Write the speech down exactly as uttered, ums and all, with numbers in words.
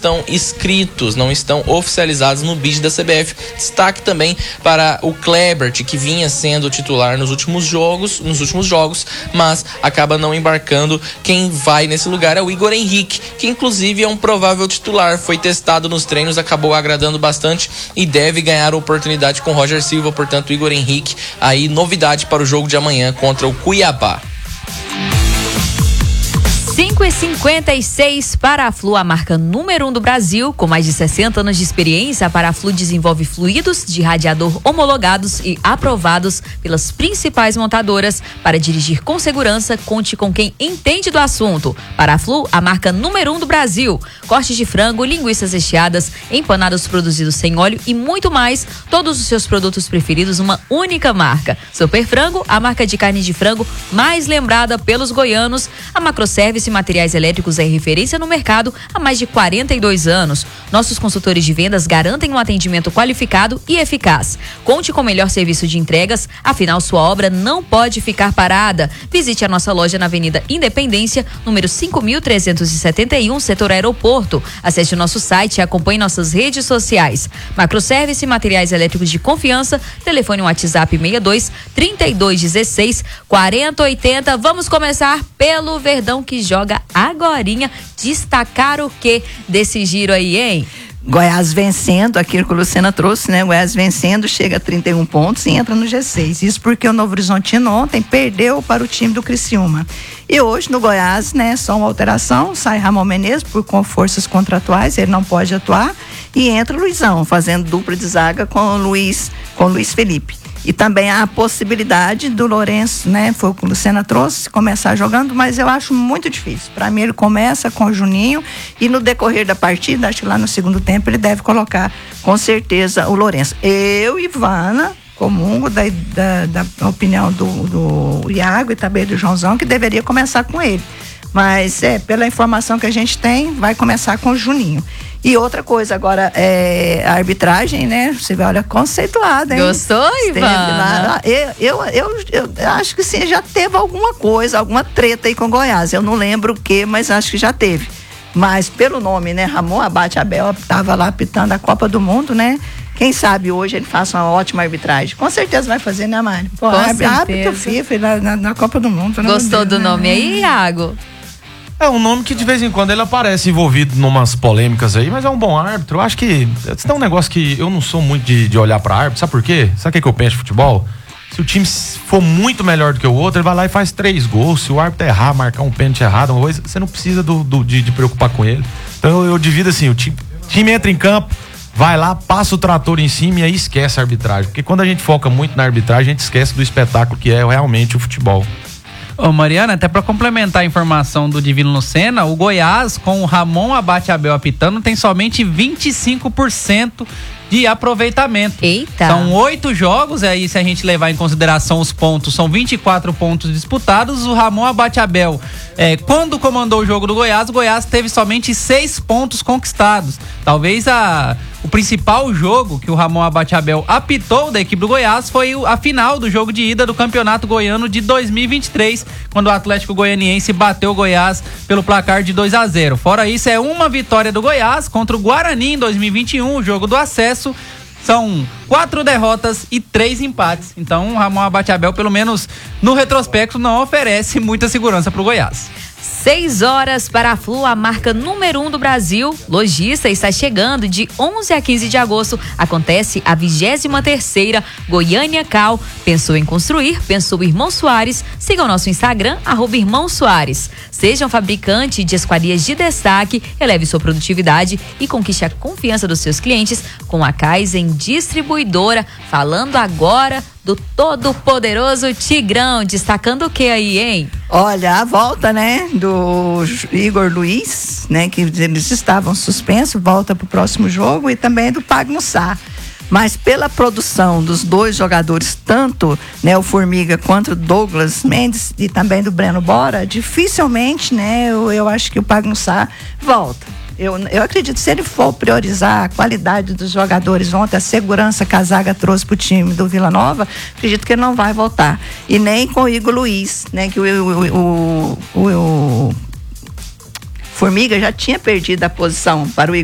estão inscritos, não estão oficializados no bid da C B F. Destaque também para o Klebert, que vinha sendo titular nos últimos jogos, nos últimos jogos, mas acaba não embarcando. Quem vai nesse lugar é o Igor Henrique, que inclusive é um provável titular, foi testado nos treinos, acabou agradando bastante e deve ganhar a oportunidade com Roger Silva. Portanto, Igor Henrique, aí novidade para o jogo de amanhã contra o Cuiabá. cinco e cinquenta e seis, Paraflu, a marca número um do Brasil, com mais de sessenta anos de experiência. A Paraflu desenvolve fluidos de radiador homologados e aprovados pelas principais montadoras para dirigir com segurança. Conte com quem entende do assunto. Paraflu, a marca número um do Brasil. Cortes de frango, linguiças recheadas, empanados produzidos sem óleo e muito mais. Todos os seus produtos preferidos, uma única marca. Super Frango, a marca de carne de frango mais lembrada pelos goianos. A Macroservice Materiais Elétricos é referência no mercado há mais de quarenta e dois anos. Nossos consultores de vendas garantem um atendimento qualificado e eficaz. Conte com o melhor serviço de entregas, afinal sua obra não pode ficar parada. Visite a nossa loja na Avenida Independência, número cinco mil trezentos e setenta e um, setor Aeroporto. Acesse o nosso site e acompanhe nossas redes sociais. Macroservice Materiais Elétricos de confiança, telefone WhatsApp seis dois, trinta e dois dezesseis, quarenta oitenta. Vamos começar pelo Verdão, que joga agorinha. Destacar o que desse giro aí, hein? Goiás vencendo, aquilo que o Lucena trouxe, né? Goiás vencendo, chega a trinta e um pontos e entra no G seis. Isso porque o Novo Horizontino ontem perdeu para o time do Criciúma. E hoje no Goiás, né? Só uma alteração, sai Ramon Menezes por com forças contratuais, ele não pode atuar, e entra o Luizão, fazendo dupla de zaga com o Luiz, com o Luiz Felipe. E também há a possibilidade do Lourenço, né? Foi o que o Lucena trouxe, começar jogando, mas eu acho muito difícil. Para mim, ele começa com o Juninho e no decorrer da partida, acho que lá no segundo tempo, ele deve colocar com certeza o Lourenço. Eu, Ivana, comungo da, da, da opinião do, do Iago e também do Joãozão, que deveria começar com ele. Mas, é, pela informação que a gente tem, vai começar com o Juninho. E outra coisa, agora, é, a arbitragem, né? Você vê, olha, conceituada, hein? Gostou, Ivana? Eu, eu, eu, eu acho que sim, já teve alguma coisa, alguma treta aí com Goiás. Eu não lembro o que, mas acho que já teve. Mas pelo nome, né? Ramon Abate Abel estava lá apitando a Copa do Mundo, né? Quem sabe hoje ele faça uma ótima arbitragem. Com certeza vai fazer, né, Mari? Pô, com árbitro FIFA na, na, na Copa do Mundo. Gostou do nome aí, Iago? É um nome que de vez em quando ele aparece envolvido numas polêmicas aí, mas é um bom árbitro. Eu acho que esse é um negócio que eu não sou muito de, de olhar pra árbitro. Sabe por quê? Sabe o que, que eu penso de futebol? Se o time for muito melhor do que o outro, ele vai lá e faz três gols. Se o árbitro errar, marcar um pênalti errado, uma coisa, você não precisa do, do, de, de preocupar com ele. Então eu, eu divido assim, o time, time entra em campo, vai lá, passa o trator em cima e aí esquece a arbitragem. Porque quando a gente foca muito na arbitragem, a gente esquece do espetáculo que é realmente o futebol. Ô Mariana, até para complementar a informação do Divino Lucena, o Goiás, com o Ramon Abate Abel apitando, tem somente vinte e cinco por cento de aproveitamento. Eita! São oito jogos, aí se a gente levar em consideração os pontos, são vinte e quatro pontos disputados. O Ramon Abate Abel, é, quando comandou o jogo do Goiás, o Goiás teve somente seis pontos conquistados. Talvez a, o principal jogo que o Ramon Abate Abel apitou da equipe do Goiás foi a final do jogo de ida do Campeonato Goiano de dois mil e vinte e três, quando o Atlético Goianiense bateu o Goiás pelo placar de dois a zero. Fora isso, é uma vitória do Goiás contra o Guarani em dois mil e vinte e um, o jogo do acesso. São quatro derrotas e três empates. Então, o Ramon Abate Abel, pelo menos no retrospecto, não oferece muita segurança para o Goiás. Seis horas para a Flu, a marca número um do Brasil. Lojista está chegando de onze a quinze de agosto. Acontece a vigésima terceira Goiânia Cal. Pensou em construir? Pensou Irmão Soares. Siga o nosso Instagram, arroba Irmão Soares. Seja um fabricante de esquadrias de destaque, eleve sua produtividade e conquiste a confiança dos seus clientes com a Kaizen Distribuidora. Falando agora do todo-poderoso Tigrão, destacando o que aí, hein? Olha, a volta, né, do Igor Luiz, né, que eles estavam suspensos, volta pro próximo jogo, e também do Pagnussá. Mas pela produção dos dois jogadores, tanto, né, o Formiga quanto o Douglas Mendes e também do Breno Bora, dificilmente, né, eu, eu acho que o Pagnussá volta. Eu, eu acredito que se ele for priorizar a qualidade dos jogadores ontem, a segurança que a zaga trouxe pro time do Vila Nova, acredito que ele não vai voltar. E nem com o Igor Luiz, né? Que o, o, o, o, o Formiga já tinha perdido a posição para o Igor